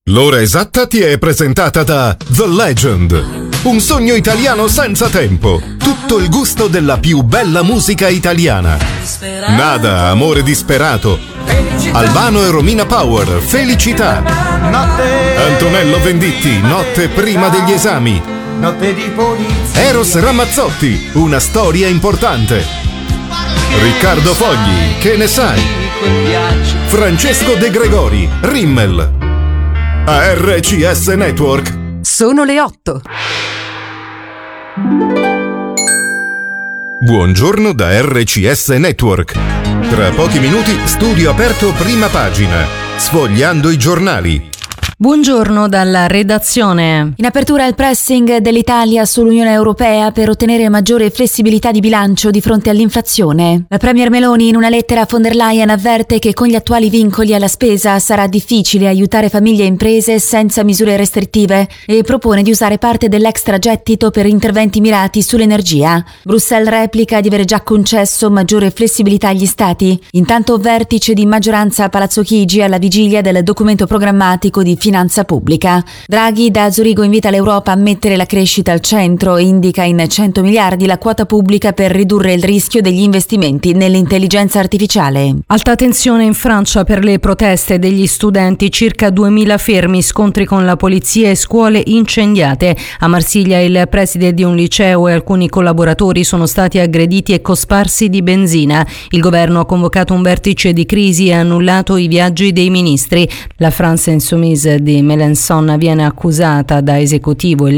L'ora esatta ti è presentata da The Legend, un sogno italiano senza tempo, tutto il gusto della più bella musica italiana. Nada, amore disperato, Albano e Romina Power, Felicità, Antonello Venditti, Notte prima degli esami, Eros Ramazzotti, Una storia importante, Riccardo Fogli, Che ne sai, Francesco De Gregori, Rimmel. A RCS Network sono le 8. Buongiorno da RCS Network. Tra pochi minuti studio aperto prima pagina, sfogliando i giornali. Buongiorno dalla redazione. In apertura il pressing dell'Italia sull'Unione Europea per ottenere maggiore flessibilità di bilancio di fronte all'inflazione. La Premier Meloni in una lettera a von der Leyen avverte che con gli attuali vincoli alla spesa sarà difficile aiutare famiglie e imprese senza misure restrittive e propone di usare parte dell'extragettito per interventi mirati sull'energia. Bruxelles replica di avere già concesso maggiore flessibilità agli Stati. Intanto vertice di maggioranza a Palazzo Chigi alla vigilia del documento programmatico di finanza pubblica. Draghi da Zurigo invita l'Europa a mettere la crescita al centro e indica in 100 miliardi la quota pubblica per ridurre il rischio degli investimenti nell'intelligenza artificiale. Alta tensione in Francia per le proteste degli studenti, circa 2000 fermi, scontri con la polizia e scuole incendiate. A Marsiglia il preside di un liceo e alcuni collaboratori sono stati aggrediti e cosparsi di benzina. Il governo ha convocato un vertice di crisi e ha annullato i viaggi dei ministri. La France Insoumise di Mélenchon viene accusata da esecutivo e